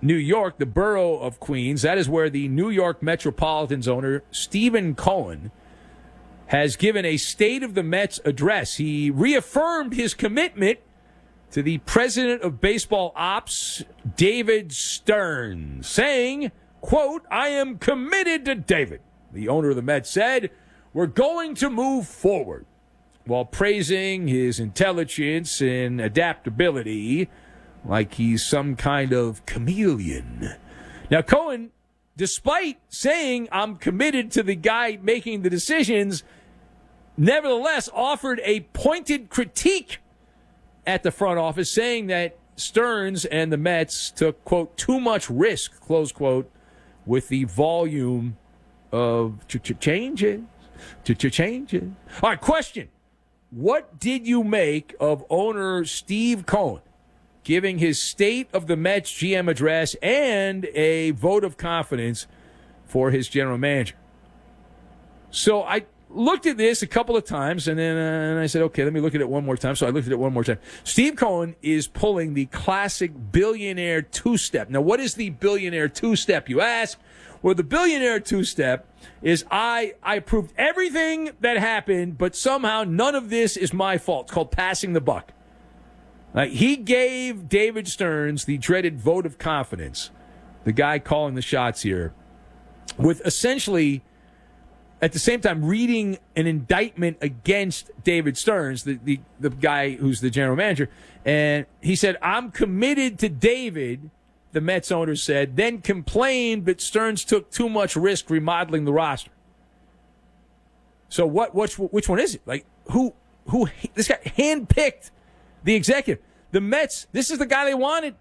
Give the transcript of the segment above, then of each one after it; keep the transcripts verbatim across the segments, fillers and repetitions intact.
New York, the borough of Queens. That is where the New York Metropolitans owner, Stephen Cohen, has given a State of the Mets address. He reaffirmed his commitment to the president of baseball ops, David Stern, saying, quote, "I am committed to David." The owner of the Mets said, "We're going to move forward," while praising his intelligence and adaptability like he's some kind of chameleon. Now, Cohen, despite saying I'm committed to the guy making the decisions, nevertheless offered a pointed critique at the front office, saying that Stearns and the Mets took, quote, too much risk, close quote, with the volume of changes. Changes. All right, question. What did you make of owner Steve Cohen giving his State of the Mets G M address and a vote of confidence for his general manager? So I looked at this a couple of times, and then uh, and I said, okay, let me look at it one more time. So I looked at it one more time. Steve Cohen is pulling the classic billionaire two-step. Now, what is the billionaire two-step, you ask? Well, the billionaire two-step is I, I approved everything that happened, but somehow none of this is my fault. It's called passing the buck. Uh, he gave David Stearns the dreaded vote of confidence, the guy calling the shots here, with essentially, at the same time, reading an indictment against David Stearns, the, the, the guy who's the general manager. And he said, "I'm committed to David," the Mets owner said, then complained that Stearns took too much risk remodeling the roster. So what? Which, which one is it? Like, who? Who? This guy handpicked the executive. The Mets, this is the guy they wanted.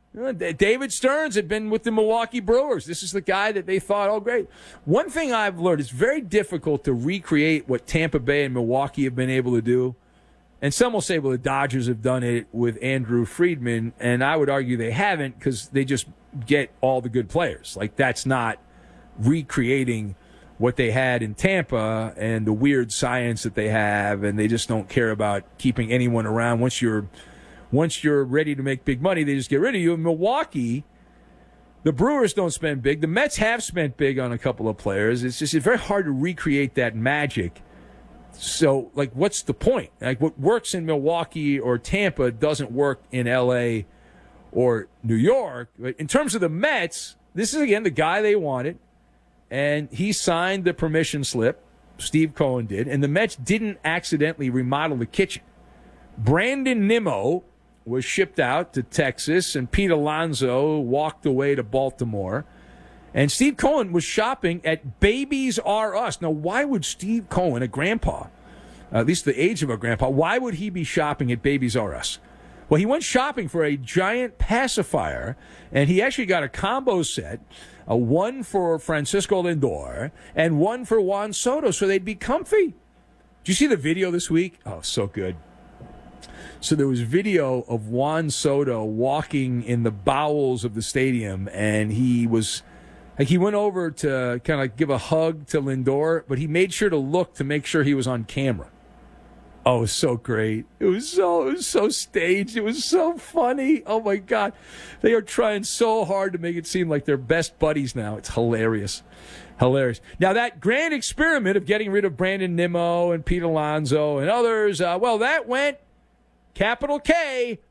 David Stearns had been with the Milwaukee Brewers. This is the guy that they thought, oh, great. One thing I've learned, it's very difficult to recreate what Tampa Bay and Milwaukee have been able to do. And some will say, well, the Dodgers have done it with Andrew Friedman, and I would argue they haven't because they just get all the good players. Like, that's not recreating what they had in Tampa and the weird science that they have, and they just don't care about keeping anyone around. Once you're once you're ready to make big money, they just get rid of you. In Milwaukee, the Brewers don't spend big. The Mets have spent big on a couple of players. It's just it's very hard to recreate that magic. So, like, what's the point? Like, what works in Milwaukee or Tampa doesn't work in L A or New York. But in terms of the Mets, this is, again, the guy they wanted. And he signed the permission slip. Steve Cohen did. And the Mets didn't accidentally remodel the kitchen. Brandon Nimmo was shipped out to Texas, and Pete Alonso walked away to Baltimore. And Steve Cohen was shopping at Babies R Us. Now, why would Steve Cohen, a grandpa, at least the age of a grandpa, why would he be shopping at Babies R Us? Well, he went shopping for a giant pacifier, and he actually got a combo set, a one for Francisco Lindor and one for Juan Soto, so they'd be comfy. Did you see the video this week? Oh, so good. So there was video of Juan Soto walking in the bowels of the stadium, and he was... Like, he went over to kind of give a hug to Lindor, but he made sure to look to make sure he was on camera. Oh, it was so great. It was so it was so staged. It was so funny. Oh, my God. They are trying so hard to make it seem like they're best buddies now. It's hilarious. Hilarious. Now, that grand experiment of getting rid of Brandon Nimmo and Pete Alonso and others, uh, well, that went capital K,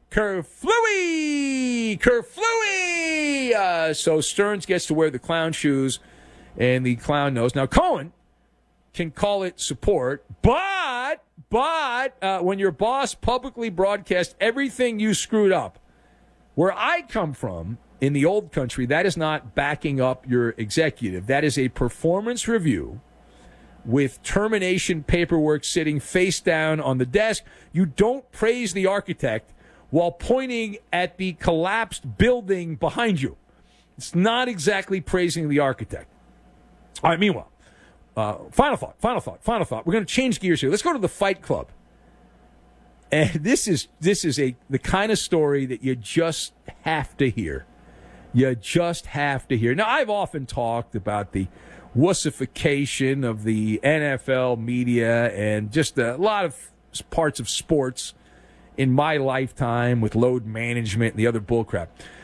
kerflooey, kerflooey. Uh, so Stearns gets to wear the clown shoes and the clown nose. Now, Cohen can call it support, but, but uh, when your boss publicly broadcasts everything you screwed up, where I come from in the old country, that is not backing up your executive. That is a performance review with termination paperwork sitting face down on the desk. You don't praise the architect while pointing at the collapsed building behind you. It's not exactly praising the architect. All right, meanwhile, uh, final thought, final thought, final thought. We're going to change gears here. Let's go to the Fight Club. And this is this is a the kind of story that you just have to hear. You just have to hear. Now, I've often talked about the wussification of the N F L media and just a lot of parts of sports in my lifetime with load management and the other bullcrap.